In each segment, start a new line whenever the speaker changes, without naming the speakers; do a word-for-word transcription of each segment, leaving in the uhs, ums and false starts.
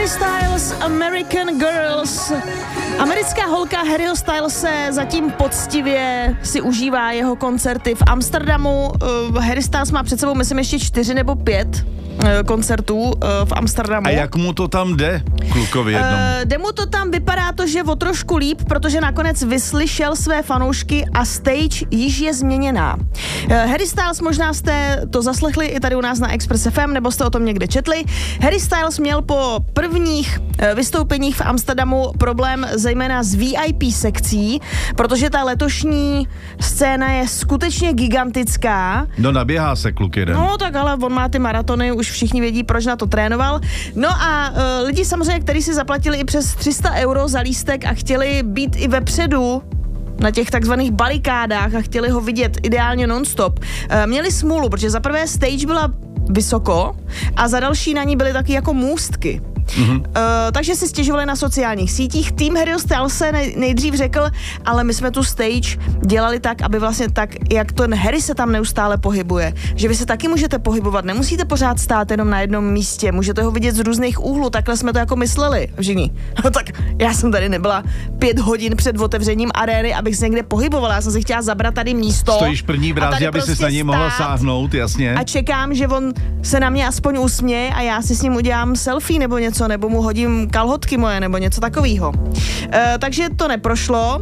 Harry Styles, American Girls. Americká holka Harryho Stylese zatím poctivě si užívá jeho koncerty v Amsterdamu. Uh, Harry Styles má před sebou, myslím, ještě čtyři nebo pět uh, koncertů uh, v Amsterdamu.
A jak mu to tam jde, klukovi jednomu?
Uh, jde mu to tam, vypadá to, že o trošku líp, protože nakonec vyslyšel své fanoušky a stage již je změněná. Uh, Harry Styles, možná jste to zaslechli i tady u nás na Express F M, nebo jste o tom někde četli. Harry Styles měl po prvních uh, vystoupeních v Amsterdamu problém zejména s V I P sekcí, protože ta letošní scéna je skutečně gigantická.
No naběhá se kluk jeden.
No tak ale on má ty maratony, už všichni vědí, proč na to trénoval. No a uh, lidi samozřejmě, kteří si zaplatili i přes tři sta euro za lístek a chtěli být i vepředu na těch takzvaných barikádách a chtěli ho vidět ideálně non-stop, uh, měli smůlu, protože za prvé stage byla vysoko a za další na ní byly taky jako můstky. Mm-hmm. Uh, takže si stěžovali na sociálních sítích. Tým Harryho Stylese nej, nejdřív řekl, ale my jsme tu stage dělali tak, aby vlastně tak, jak ten Harry se tam neustále pohybuje, že vy se taky můžete pohybovat, nemusíte pořád stát jenom na jednom místě, můžete ho vidět z různých úhlů, takhle jsme to jako mysleli. Všichni. No tak já jsem tady nebyla pět hodin před otevřením arény, abych se někde pohybovala, já jsem si chtěla zabrat tady místo.
Stojíš první v rázi, aby prostě si na něj mohla sáhnout, jasně.
A čekám, že on se na mě aspoň usměje a já si s ním udělám selfie nebo něco, nebo mu hodím kalhotky moje, nebo něco takového. E, takže to neprošlo.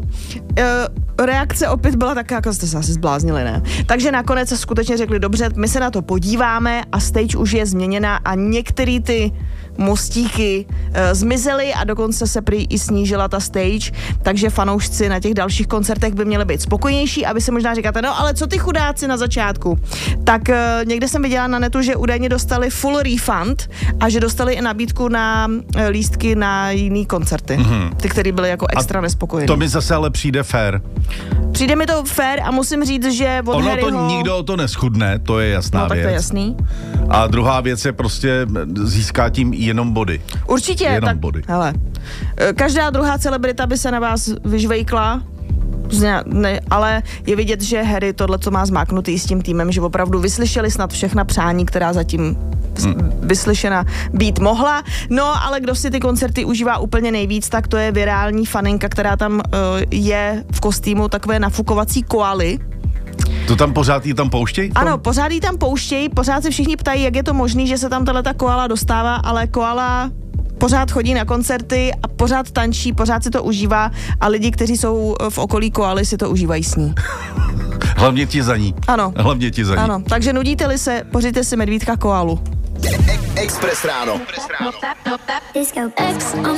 E, reakce opět byla taková, jako jste se asi zbláznili, ne? Takže nakonec se skutečně řekli, dobře, my se na to podíváme a stage už je změněna a některé ty mostíky e, zmizely a dokonce se prý i snížila ta stage, takže fanoušci na těch dalších koncertech by měli být spokojnější a vy se možná říkáte, no ale co ty chudáci na začátku? Tak e, někde jsem viděla na netu, že údajně dostali full refund a že dostali i nabídku na e, lístky na jiný koncerty, mm-hmm. ty, které byly jako extra nespokojení.
To mi zase ale přijde fér.
Přijde mi to fér a musím říct, že od
ono
Harryho...
to nikdo o to neschudne, to je jasná
no, tak
věc.
to je jasný.
A druhá věc je prostě získá tím jenom body.
Určitě.
Jenom
tak,
body.
Hele, každá druhá celebrita by se na vás vyžvejkla, ne, ale je vidět, že Harry tohleto má zmáknutý s tím týmem, že opravdu vyslyšeli snad všechna přání, která zatím hmm. vyslyšena být mohla. No, ale kdo si ty koncerty užívá úplně nejvíc, tak to je virální faninka, která tam uh, je v kostýmu takové nafukovací koaly.
To tam pořád jí tam pouštějí?
Ano, pořád jí tam pouštějí, pořád se všichni ptají, jak je to možné, že se tam tato koala dostává, ale koala pořád chodí na koncerty a pořád tančí, pořád si to užívá a lidi, kteří jsou v okolí koaly, si to užívají s ní.
Hlavně ti za ní.
Ano.
Hlavně ti za ní.
Ano, takže nudíte-li se, pořiďte si medvídka koalu.
Express ráno.